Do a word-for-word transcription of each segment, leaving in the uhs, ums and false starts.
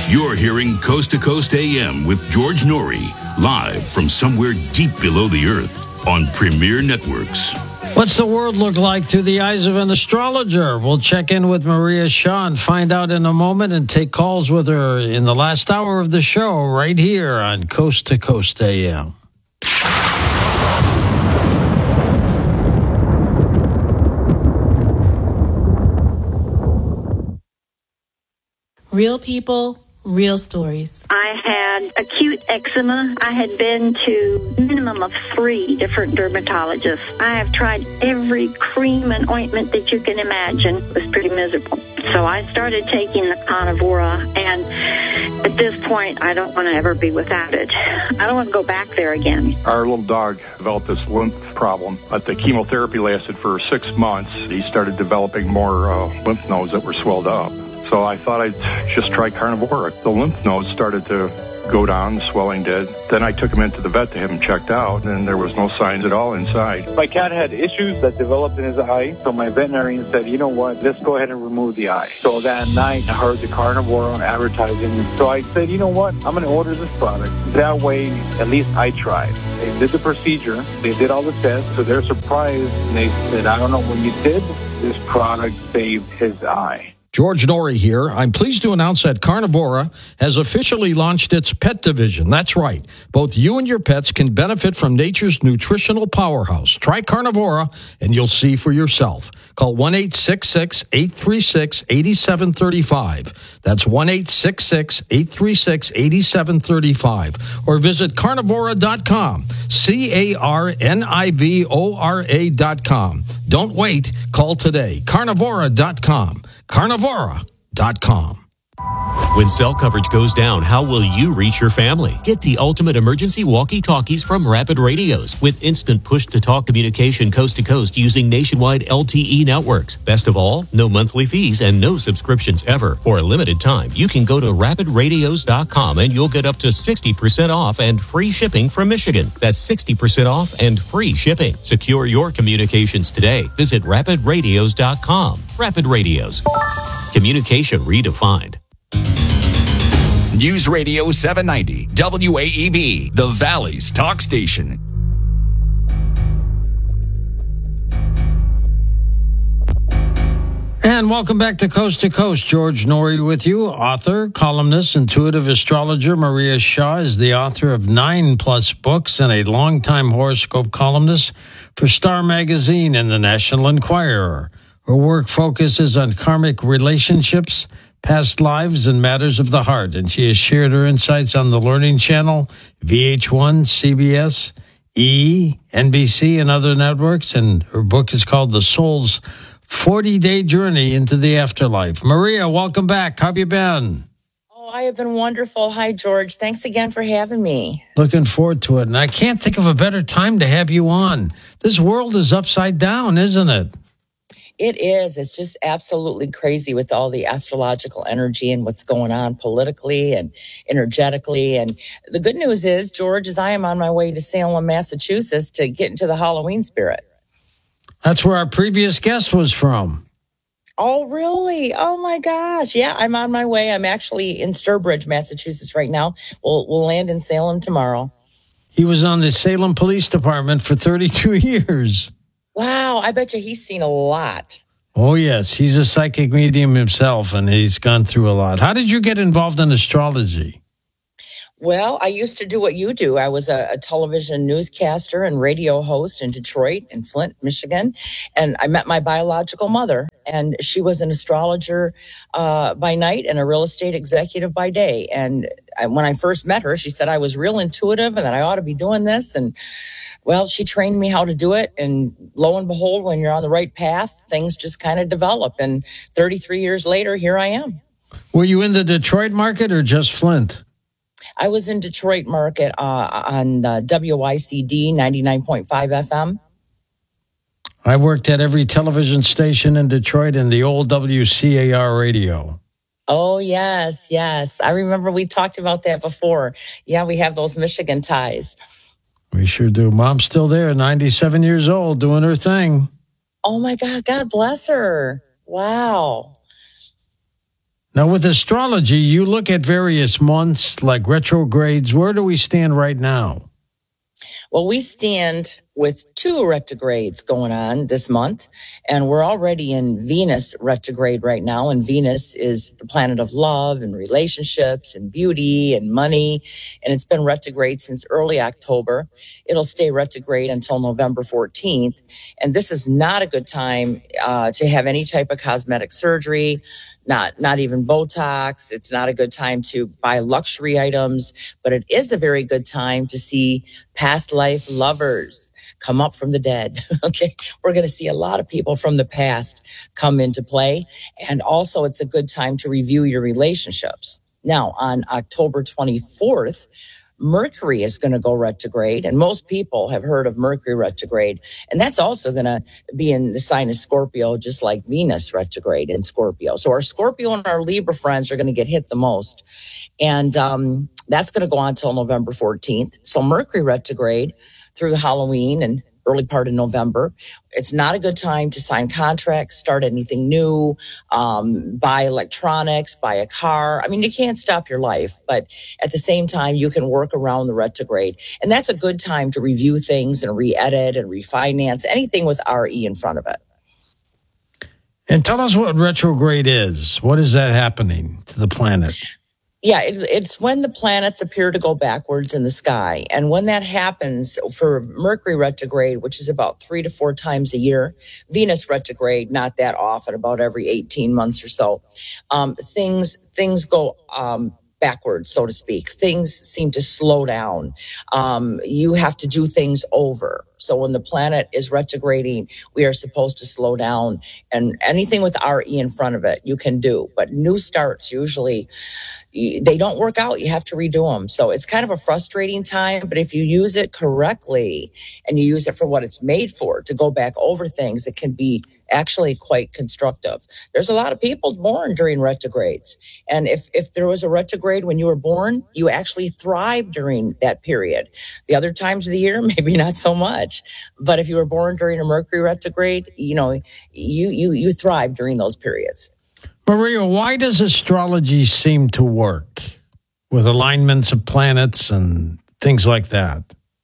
You're hearing Coast to Coast A M with George Norrie, live from somewhere deep below the earth on Premier Networks. What's the world look like through the eyes of an astrologer? We'll check in with Maria Shaw and find out in a moment and take calls with her in the last hour of the show right here on Coast to Coast A M. Real people, real stories. I had acute eczema. I had been to a minimum of three different dermatologists. I have tried every cream and ointment that you can imagine. It was pretty miserable. So I started taking the Carnivora, and at this point, I don't want to ever be without it. I don't want to go back there again. Our little dog developed this lymph problem, but the chemotherapy lasted for six months. He started developing more uh, lymph nodes that were swelled up. So I thought I'd just try Carnivora. The lymph nodes started to go down, the swelling did. Then I took him into the vet to have him checked out, and there was no signs at all inside. My cat had issues that developed in his eye, so my veterinarian said, you know what, let's go ahead and remove the eye. So that night, I heard the Carnivora advertising. So I said, you know what, I'm going to order this product. That way, at least I tried. They did the procedure. They did all the tests. To their surprise, they said, I don't know what you did. This product saved his eye. George Norrie here. I'm pleased to announce that Carnivora has officially launched its pet division. That's right. Both you and your pets can benefit from nature's nutritional powerhouse. Try Carnivora and you'll see for yourself. Call one eight six six, eight three six, eight seven three five. That's one eight six six, eight three six, eight seven three five. Or visit carnivora dot com. C A R N I V O R A dot com. Don't wait. Call today. carnivora dot com. carnivora dot com. When cell coverage goes down, how will you reach your family? Get the ultimate emergency walkie-talkies from Rapid Radios with instant push-to-talk communication coast-to-coast using nationwide L T E networks. Best of all, no monthly fees and no subscriptions ever. For a limited time, you can go to rapid radios dot com and you'll get up to sixty percent off and free shipping from Michigan. That's sixty percent off and free shipping. Secure your communications today. Visit rapid radios dot com. Rapid Radios. Communication redefined. News Radio seven ninety, W A E B, the Valley's talk station. And welcome back to Coast to Coast. George Norrie with you. Author, columnist, intuitive astrologer Maria Shaw is the author of nine plus books and a longtime horoscope columnist for Star Magazine and the National Enquirer. Her work focuses on karmic relationships, past lives, and matters of the heart, and she has shared her insights on the Learning Channel, V H one, C B S, E, N B C, and other networks, and her book is called The Soul's forty-day Journey into the Afterlife. Maria, welcome back. How have you been? Oh, I have been wonderful. Hi, George. Thanks again for having me. Looking forward to it, and I can't think of a better time to have you on. This world is upside down, isn't it? It is. It's just absolutely crazy with all the astrological energy and what's going on politically and energetically. And the good news is, George, is I am on my way to Salem, Massachusetts to get into the Halloween spirit. That's where our previous guest was from. Oh, really? Oh, my gosh. Yeah, I'm on my way. I'm actually in Sturbridge, Massachusetts right now. We'll, we'll land in Salem tomorrow. He was on the Salem Police Department for thirty-two years. Wow, I bet you he's seen a lot. Oh, yes. He's a psychic medium himself, and he's gone through a lot. How did you get involved in astrology? Well, I used to do what you do. I was a, a television newscaster and radio host in Detroit and Flint, Michigan. And I met my biological mother, and she was an astrologer uh, by night and a real estate executive by day. And I, when I first met her, she said I was real intuitive and that I ought to be doing this. And well, she trained me how to do it. And lo and behold, when you're on the right path, things just kind of develop. And thirty-three years later, here I am. Were you in the Detroit market or just Flint? I was in Detroit market uh, on uh, W I C D ninety-nine point five F M. I worked at every television station in Detroit and the old W C A R radio. Oh, yes, yes. I remember we talked about that before. Yeah, we have those Michigan ties. We sure do. Mom's still there, ninety-seven years old, doing her thing. Oh, my God. God bless her. Wow. Now, with astrology, you look at various months like retrogrades. Where do we stand right now? Well, we stand with two retrogrades going on this month, and we're already in Venus retrograde right now. And Venus is the planet of love and relationships and beauty and money. And it's been retrograde since early October. It'll stay retrograde until November fourteenth. And this is not a good time uh, to have any type of cosmetic surgery. Not, not even Botox. It's not a good time to buy luxury items, but it is a very good time to see past life lovers come up from the dead. Okay. We're going to see a lot of people from the past come into play. And also it's a good time to review your relationships. Now on October twenty-fourth, Mercury is going to go retrograde, and most people have heard of Mercury retrograde, and that's also going to be in the sign of Scorpio, just like Venus retrograde in Scorpio. So our Scorpio and our Libra friends are going to get hit the most, and um, that's going to go on until November fourteenth. So Mercury retrograde through Halloween and early part of November. It's not a good time to sign contracts, start anything new, um, buy electronics, buy a car. I mean, you can't stop your life, but at the same time, you can work around the retrograde. And that's a good time to review things and re-edit and refinance, anything with R E in front of it. And tell us what retrograde is. What is that happening to the planet? Yeah, it, it's when the planets appear to go backwards in the sky. And when that happens for Mercury retrograde, which is about three to four times a year, Venus retrograde, not that often, about every eighteen months or so, um, things things go um, backwards, so to speak. Things seem to slow down. Um, you have to do things over. So when the planet is retrograding, we are supposed to slow down. And anything with R E in front of it, you can do. But new starts usually, they don't work out. You have to redo them. So it's kind of a frustrating time, but if you use it correctly and you use it for what it's made for, to go back over things, it can be actually quite constructive. There's a lot of people born during retrogrades. And if, if there was a retrograde when you were born, you actually thrive during that period. The other times of the year, maybe not so much. But if you were born during a Mercury retrograde, you know, you, you, you thrive during those periods. Maria, why does astrology seem to work with alignments of planets and things like that?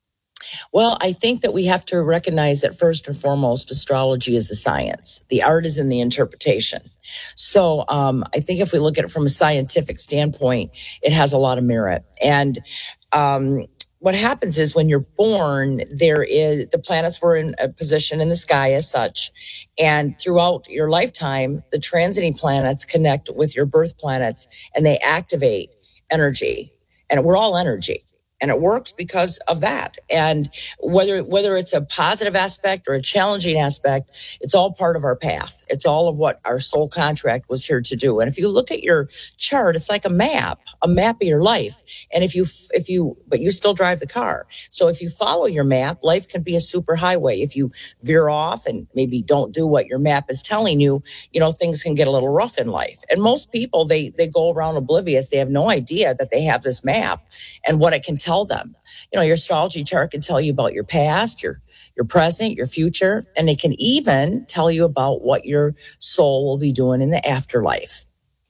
Well, I think that we have to recognize that first and foremost, astrology is a science. The art is in the interpretation. So um, I think if we look at it from a scientific standpoint, it has a lot of merit. And um, what happens is when you're born, there is the planets were in a position in the sky as such. And throughout your lifetime, the transiting planets connect with your birth planets and they activate energy. And we're all energy. And it works because of that. And whether whether it's a positive aspect or a challenging aspect, it's all part of our path. It's all of what our soul contract was here to do. And if you look at your chart, it's like a map, a map of your life. And if you, if you, but you still drive the car. So if you follow your map, life can be a super highway. If you veer off and maybe don't do what your map is telling you, you know, things can get a little rough in life. And most people, they, they go around oblivious. They have no idea that they have this map and what it can tell them. You know, your astrology chart can tell you about your past, your your present, your future, and it can even tell you about what your soul will be doing in the afterlife.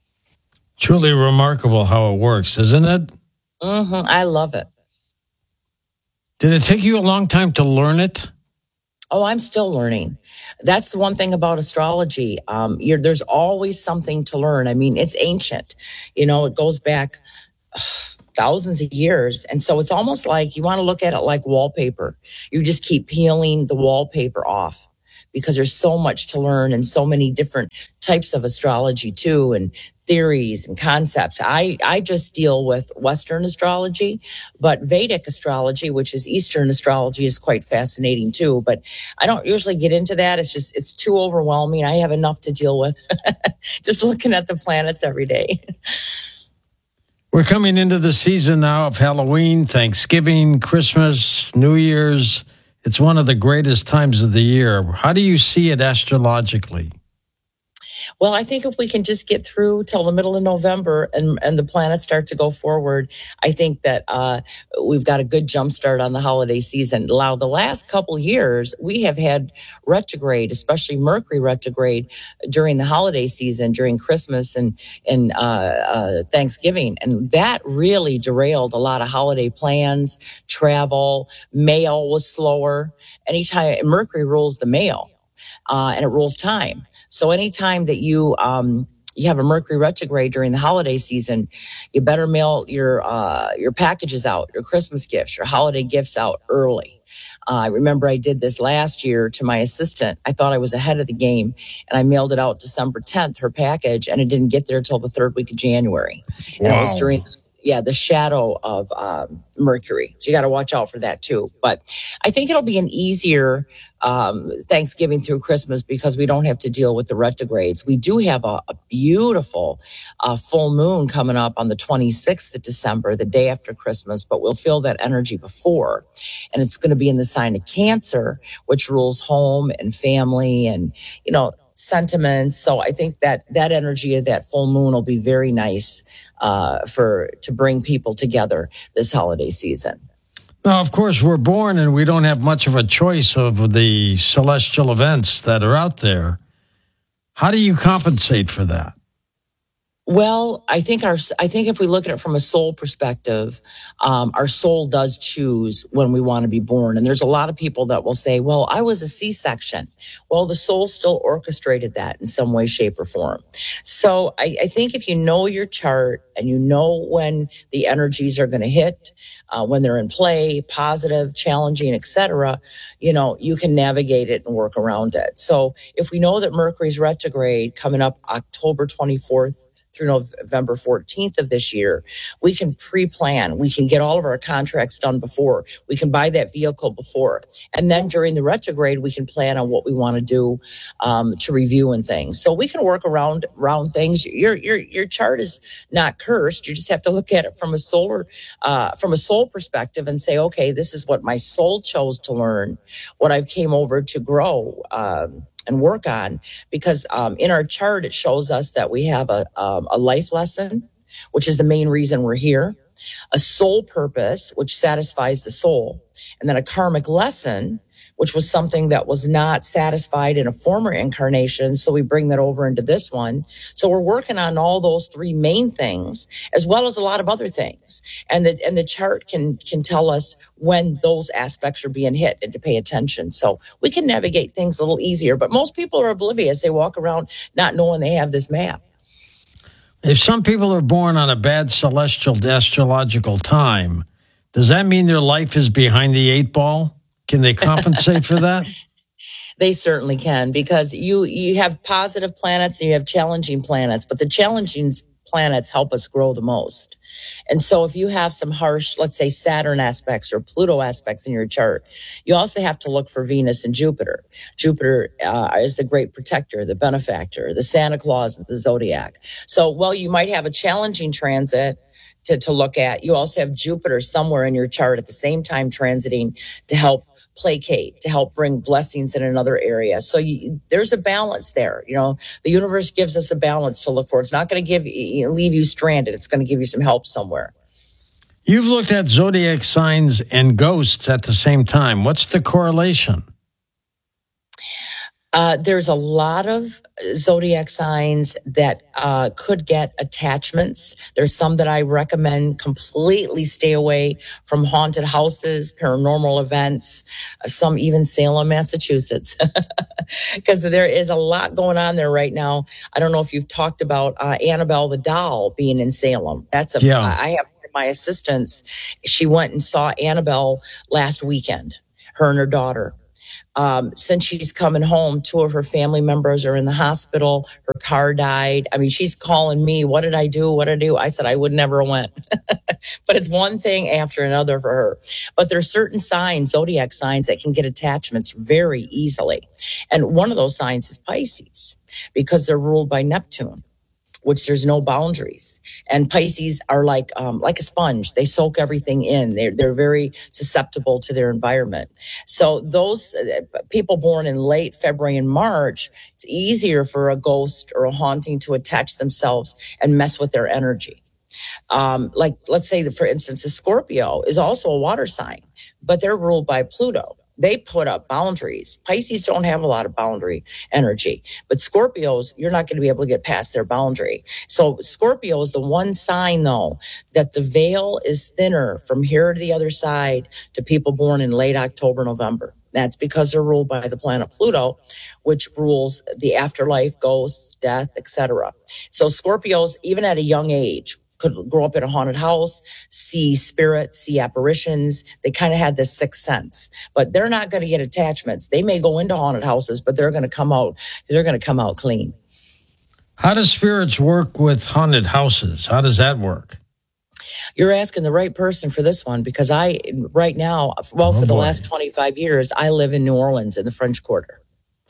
Truly remarkable how it works, isn't it? Mm-hmm. I love it. Did it take you a long time to learn it? Oh, I'm still learning. That's the one thing about astrology. Um, you're, there's always something to learn. I mean, it's ancient. You know, it goes back uh, thousands of years. And so it's almost like you want to look at it like wallpaper. You just keep peeling the wallpaper off because there's so much to learn and so many different types of astrology too, and theories and concepts. I, I just deal with Western astrology, but Vedic astrology, which is Eastern astrology, is quite fascinating too. But I don't usually get into that. It's just, it's too overwhelming. I have enough to deal with just looking at the planets every day. We're coming into the season now of Halloween, Thanksgiving, Christmas, New Year's. It's one of the greatest times of the year. How do you see it astrologically? Well, I think if we can just get through till the middle of November and, and the planets start to go forward, I think that uh, we've got a good jump start on the holiday season. Now, the last couple years, we have had retrograde, especially Mercury retrograde during the holiday season, during Christmas and, and uh, uh, Thanksgiving. And that really derailed a lot of holiday plans, travel, mail was slower. Anytime Mercury rules the mail uh, and it rules time. So anytime that you um, you have a Mercury retrograde during the holiday season, you better mail your uh, your packages out, your Christmas gifts, your holiday gifts out early. Uh, I remember I did this last year to my assistant. I thought I was ahead of the game, and I mailed it out December tenth, her package, and it didn't get there till the third week of January. Wow. And it was during yeah the shadow of um, Mercury. So you got to watch out for that too. But I think it'll be an easier um, Thanksgiving through Christmas because we don't have to deal with the retrogrades. We do have a, a beautiful uh, full moon coming up on the twenty-sixth of December, the day after Christmas, but we'll feel that energy before. And it's going to be in the sign of Cancer, which rules home and family and, you know, sentiments. So I think that that energy of that full moon will be very nice uh, for to bring people together this holiday season. Now, of course, we're born and we don't have much of a choice of the celestial events that are out there. How do you compensate for that? Well, I think our, I think if we look at it from a soul perspective, um, our soul does choose when we want to be born. And there's a lot of people that will say, well, I was a C-section. Well, the soul still orchestrated that in some way, shape, or form. So I, I think if you know your chart and you know when the energies are going to hit, uh, when they're in play, positive, challenging, et cetera, you know, you can navigate it and work around it. So if we know that Mercury's retrograde coming up October twenty-fourth, through November fourteenth of this year, we can pre-plan. We can get all of our contracts done before. We can buy that vehicle before. And then during the retrograde, we can plan on what we want to do um, to review and things. So we can work around around things. Your your your chart is not cursed. You just have to look at it from a solar uh, from a soul perspective and say, okay, this is what my soul chose to learn, what I came over to grow. Um, and work on, because um, in our chart, it shows us that we have a, um, a life lesson, which is the main reason we're here, a soul purpose, which satisfies the soul, and then a karmic lesson, which was something that was not satisfied in a former incarnation. So we bring that over into this one. So we're working on all those three main things, as well as a lot of other things. And the, and the chart can, can tell us when those aspects are being hit and to pay attention. So we can navigate things a little easier, but most people are oblivious. They walk around not knowing they have this map. If some people are born on a bad celestial astrological time, does that mean their life is behind the eight ball? Can they compensate for that? They certainly can, because you, you have positive planets and you have challenging planets, but the challenging planets help us grow the most. And so if you have some harsh, let's say Saturn aspects or Pluto aspects in your chart, you also have to look for Venus and Jupiter. Jupiter uh, is the great protector, the benefactor, the Santa Claus of the zodiac. So while you might have a challenging transit to, to look at, you also have Jupiter somewhere in your chart at the same time transiting to help placate, to help bring blessings in another area. So you, there's a balance there. You know, the universe gives us a balance to look for. It's not going to give you, leave you stranded. It's going to give you some help somewhere. You've looked at zodiac signs and ghosts at the same time. What's the correlation? Uh, there's a lot of zodiac signs that uh, could get attachments. There's some that I recommend completely stay away from: haunted houses, paranormal events, uh, some even Salem, Massachusetts, because there is a lot going on there right now. I don't know if you've talked about uh, Annabelle the doll being in Salem. That's a, yeah. I have my assistants. She went and saw Annabelle last weekend, her and her daughter. Um, since she's coming home, two of her family members are in the hospital. Her car died. I mean, she's calling me. What did I do? What did I do? I said, I would never have went. But it's one thing after another for her. But there are certain signs, zodiac signs, that can get attachments very easily. And one of those signs is Pisces, because they're ruled by Neptune, which there's no boundaries. And Pisces are like um, like a sponge. They soak everything in. They're, they're very susceptible to their environment. So those uh, people born in late February and March, it's easier for a ghost or a haunting to attach themselves and mess with their energy. Um, like, let's say, that, for instance, the Scorpio is also a water sign, but they're ruled by Pluto. They put up boundaries. Pisces don't have a lot of boundary energy, but Scorpios, you're not going to be able to get past their boundary. So Scorpio is the one sign, though, that the veil is thinner from here to the other side to people born in late October, November. That's because they're ruled by the planet Pluto, which rules the afterlife, ghosts, death, et cetera. So Scorpios, even at a young age, could grow up in a haunted house, see spirits, see apparitions. They kind of had this sixth sense, but they're not going to get attachments. They may go into haunted houses, but they're going to come out, they're going to come out clean. How do spirits work with haunted houses? How does that work? You're asking the right person for this one, because I, right now, well, Oh, for the boy. last twenty-five years, I live in New Orleans in the French Quarter.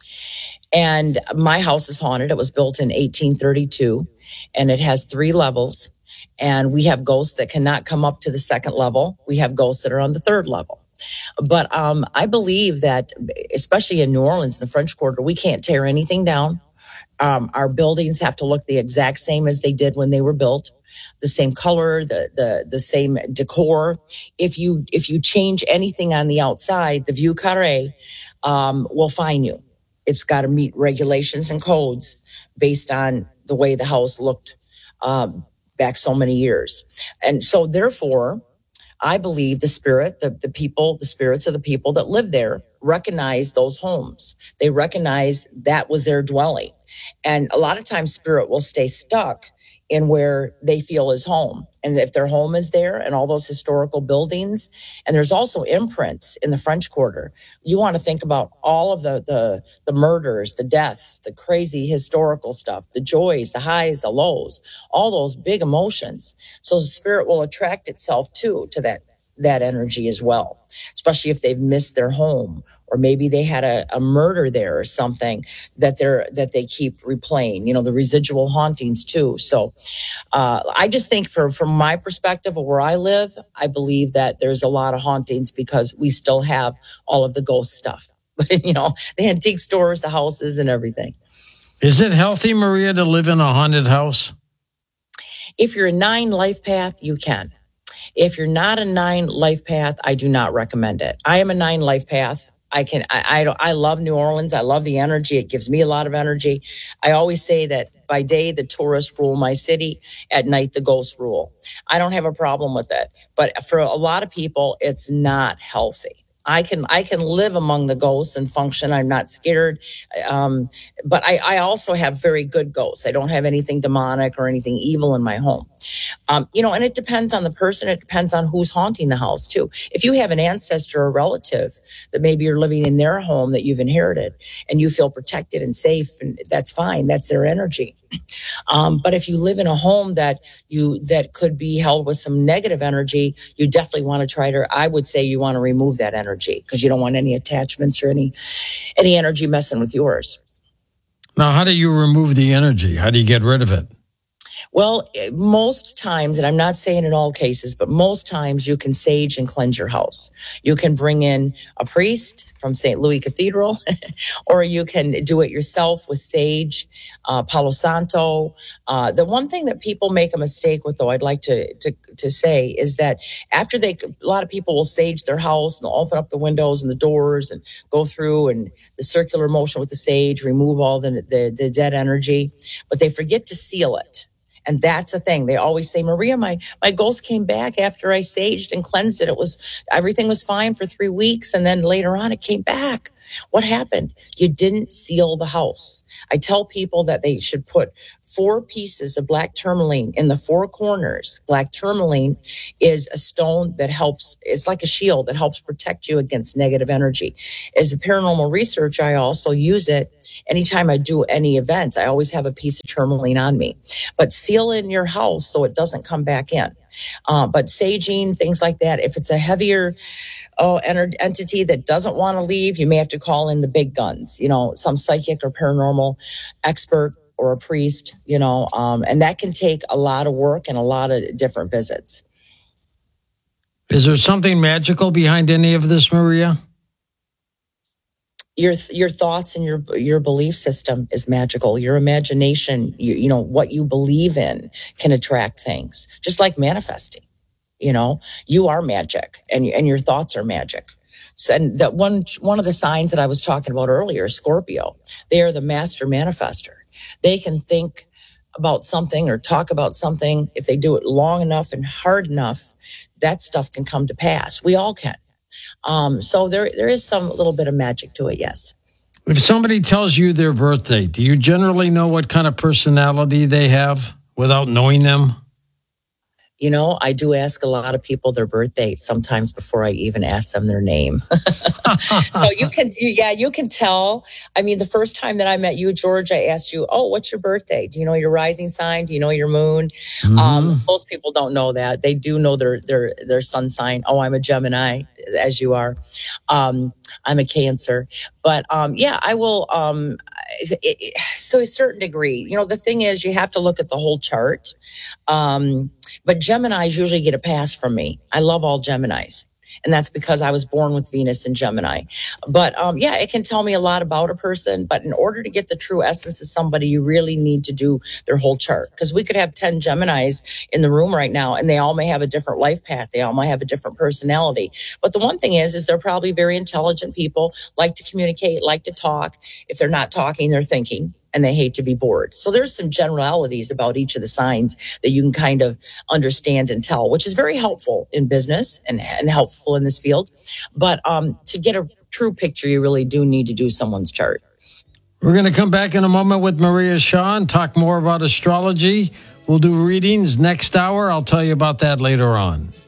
And my house is haunted. It was built in eighteen thirty-two, and it has three levels. And we have ghosts that cannot come up to the second level. We have ghosts that are on the third level. But um, I believe that, especially in New Orleans, in the French Quarter, we can't tear anything down. Um, our buildings have to look the exact same as they did when they were built, the same color, the the the same decor. If you if you change anything on the outside, the Vieux Carré um, will fine you. It's got to meet regulations and codes based on the way the house looked um, back so many years. And so therefore, I believe the spirit, the, the people, the spirits of the people that live there recognize those homes. They recognize that was their dwelling. And a lot of times spirit will stay stuck in where they feel is home. And if their home is there and all those historical buildings, and there's also imprints in the French Quarter, you want to think about all of the, the, the murders, the deaths, the crazy historical stuff, the joys, the highs, the lows, all those big emotions. So the spirit will attract itself too, to that, that energy as well, especially if they've missed their home, or maybe they had a, a murder there or something that they're, that they keep replaying, you know, the residual hauntings too. So, uh, I just think for, from my perspective of where I live, I believe that there's a lot of hauntings because we still have all of the ghost stuff, you know, the antique stores, the houses and everything. Is it healthy, Maria, to live in a haunted house? If you're a nine life path, you can. If you're not a nine life path, I do not recommend it. I am a nine life path. I can, I, I, I love New Orleans. I love the energy. It gives me a lot of energy. I always say that by day, the tourists rule my city. At night, the ghosts rule. I don't have a problem with it. But for a lot of people, it's not healthy. I can, I can live among the ghosts and function. I'm not scared. Um, but I, I also have very good ghosts. I don't have anything demonic or anything evil in my home. Um, you know, and it depends on the person. It depends on who's haunting the house too. If you have an ancestor or relative that maybe you're living in their home that you've inherited and you feel protected and safe, and that's fine. That's their energy. Um, but if you live in a home that you, that could be held with some negative energy, you definitely want to try to, I would say you want to remove that energy because you don't want any attachments or any, any energy messing with yours. Now, how do you remove the energy? How do you get rid of it? Well, most times, and I'm not saying in all cases, but most times you can sage and cleanse your house. You can bring in a priest from Saint Louis Cathedral, or you can do it yourself with sage, uh, Palo Santo. Uh, the one thing that people make a mistake with, though, I'd like to, to, to say is that after they, a lot of people will sage their house and they'll open up the windows and the doors and go through and the circular motion with the sage, remove all the, the, the dead energy, but they forget to seal it. And that's the thing. They always say, Maria, my, my ghost came back after I saged and cleansed it. It was, everything was fine for three weeks. And then later on it came back. What happened? You didn't seal the house. I tell people that they should put four pieces of black tourmaline in the four corners. Black tourmaline is a stone that helps, it's like a shield that helps protect you against negative energy. As a paranormal researcher, I also use it anytime I do any events. I always have a piece of tourmaline on me. But seal in your house so it doesn't come back in. Uh, but saging, things like that, if it's a heavier oh, ent- entity that doesn't want to leave, you may have to call in the big guns, you know, some psychic or paranormal expert. or a priest, you know, um, and that can take a lot of work and a lot of different visits. Is there something magical behind any of this, Maria? Your your thoughts and your your belief system is magical. Your imagination, you, you know, what you believe in can attract things, just like manifesting. You know, you are magic, and and your thoughts are magic. So, and that one one of the signs that I was talking about earlier, Scorpio, they are the master manifester. They can think about something or talk about something. If they do it long enough and hard enough, that stuff can come to pass. We all can. Um, so there, there is some little bit of magic to it, yes. If somebody tells you their birthday, do you generally know what kind of personality they have without knowing them? You know, I do ask a lot of people their birthday sometimes before I even ask them their name. So you can, yeah, you can tell. I mean, the first time that I met you, George, I asked you, oh, what's your birthday? Do you know your rising sign? Do you know your moon? Mm-hmm. Um, most people don't know that. They do know their, their, their sun sign. Oh, I'm a Gemini, as you are. Um, I'm a Cancer. But um, yeah, I will. Um, it, it, so a certain degree, you know, the thing is you have to look at the whole chart. Um, but Geminis usually get a pass from me. I love all Geminis. And that's because I was born with Venus in Gemini. But um, yeah, it can tell me a lot about a person. But in order to get the true essence of somebody, you really need to do their whole chart. Because we could have ten Geminis in the room right now, and they all may have a different life path. They all might have a different personality. But the one thing is, is they're probably very intelligent people, like to communicate, like to talk. If they're not talking, they're thinking. And they hate to be bored. So there's some generalities about each of the signs that you can kind of understand and tell, which is very helpful in business and, and helpful in this field. But um, to get a true picture, you really do need to do someone's chart. We're going to come back in a moment with Maria Shaw and talk more about astrology. We'll do readings next hour. I'll tell you about that later on.